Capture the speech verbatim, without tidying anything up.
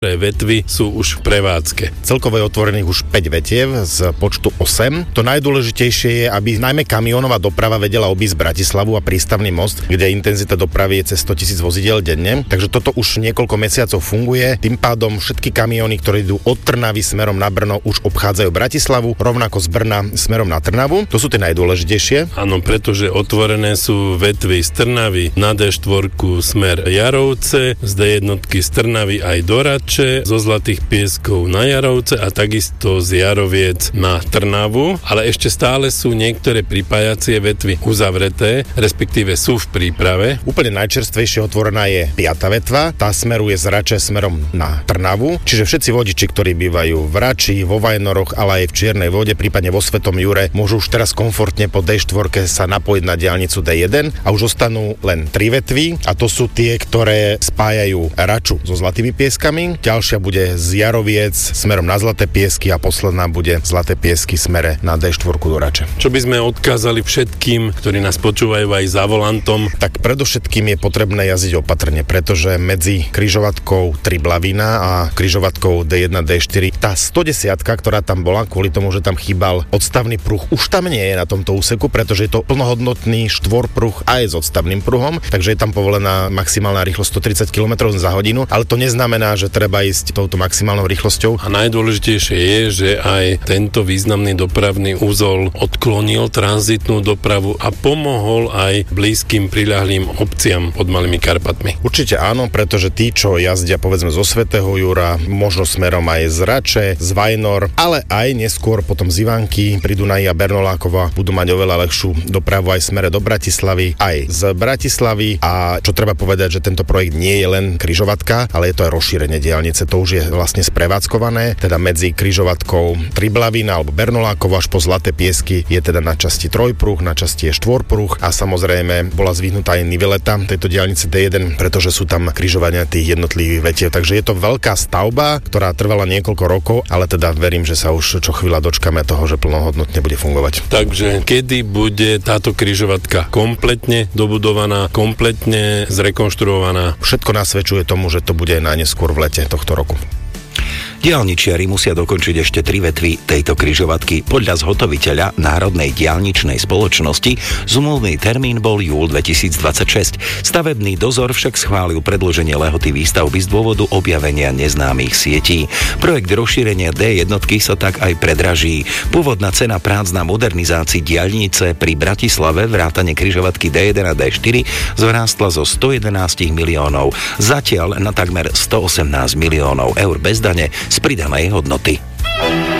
vetvy sú už v prevádzke. Celkovo je otvorených už päť vetiev z počtu osem. To najdôležitejšie je, aby najmä kamionová doprava vedela obísť Bratislavu a prístavný most, kde intenzita dopravy je cez sto tisíc vozidiel denne. Takže toto už niekoľko mesiacov funguje. Tým pádom všetky kamióny, ktoré idú od Trnavy smerom na Brno, už obchádzajú Bratislavu, rovnako z Brna smerom na Trnavu. To sú tie najdôležitejšie. Áno, pretože otvorené sú vetvy z Trnavy na dé štyri smer Jarovce, z dé jedna z Trnavy aj do Rač, zo Zlatých Pieskov na Jarovce a takisto z Jaroviec na Trnavu, ale ešte stále sú niektoré pripájacie vetvy uzavreté, respektíve sú v príprave. Úplne najčerstvejšie otvorená je piata vetva, tá smeruje z Rače smerom na Trnavu, čiže všetci vodiči, ktorí bývajú v Rači, vo Vajnoroch, ale aj v Čiernej Vode, prípadne vo Svetom Jure, môžu už teraz komfortne po dé štyri sa napojiť na diaľnicu dé jeden a už ostanú len tri vetvy a to sú tie, ktoré spájajú Raču so Zlatými Pieskami. Ďalšia bude z Jaroviec smerom na Zlaté Piesky a posledná bude Zlaté Piesky smere na dé štyri do Rače. Čo by sme odkázali všetkým, ktorí nás počúvajú aj za volantom? Tak predovšetkým je potrebné jazdiť opatrne, pretože medzi križovatkou Triblavina a križovatkou dé jedna dé štyri tá stodesiatka, ktorá tam bola, kvôli tomu, že tam chýbal odstavný pruh, už tam nie je na tomto úseku, pretože je to plnohodnotný štvorpruh aj s odstavným pruhom, takže je tam povolená maximálna rýchlosť stotridsať kilometrov za hodinu, ale to neznamená, že treba ísť touto maximálnou rýchlosťou. A najdôležitejšie je, že aj tento významný dopravný úzol odklonil tranzitnú dopravu a pomohol aj blízkym priľahlým obciam pod Malými Karpatmi. Určite áno, pretože tí, čo jazdia povedzme zo Svätého Jura, možno smerom aj z Rače, z Vajnor, ale aj neskôr potom z Ivanky pri Dunaji a Bernolákova budú mať oveľa ľahšiu dopravu aj smere do Bratislavy, aj z Bratislavy a čo treba povedať, že tento projekt nie je len križovatka, ale je to aj rozšírenie diaľnice, to už je vlastne sprevádzkované, teda medzi križovatkou Triblavina alebo Bernolákov až po Zlaté Piesky je teda na časti trojpruh, na časti je štvorpruh a samozrejme bola zvyhnutá aj niveleta tejto diaľnice dé jeden, pretože sú tam križovania tých jednotlivých vetiev, takže je to veľká stavba, ktorá trvala niekoľko rokov, ale teda verím, že sa už čo chvíľa dočkáme toho, že plnohodnotne bude fungovať. Takže kedy bude táto križovatka kompletne dobudovaná, kompletne zrekonštruovaná? Všetko nasvedčuje tomu, že to bude najneskôr v lete tohto roku. Diaľničiari musia dokončiť ešte tri vetvy tejto križovatky. Podľa zhotoviteľa Národnej diaľničnej spoločnosti zmluvný termín bol júl dvetisícdvadsaťšesť. Stavebný dozor však schválil predĺženie lehoty výstavby z dôvodu objavenia neznámych sietí. Projekt rozšírenia dé jedna sa tak aj predraží. Pôvodná cena prác na modernizácii diaľnice pri Bratislave vrátane križovatky dé jeden a dé štyri zvrástla zo stojedenásť miliónov, zatiaľ na takmer stoosemnásť miliónov eur bez dane z pridanej hodnoty.